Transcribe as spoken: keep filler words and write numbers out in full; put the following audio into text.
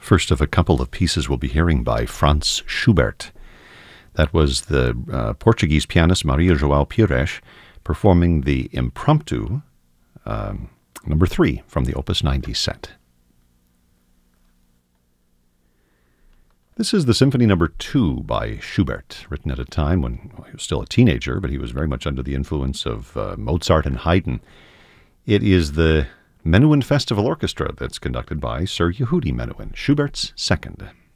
First of a couple of pieces we'll be hearing by Franz Schubert. That was the uh, Portuguese pianist Maria João Pires performing the Impromptu, um, number three from the Opus ninety set. This is the Symphony Number two by Schubert, written at a time when well, he was still a teenager, but he was very much under the influence of uh, Mozart and Haydn. It is the Menuhin Festival Orchestra that's conducted by Sir Yehudi Menuhin, Schubert's second.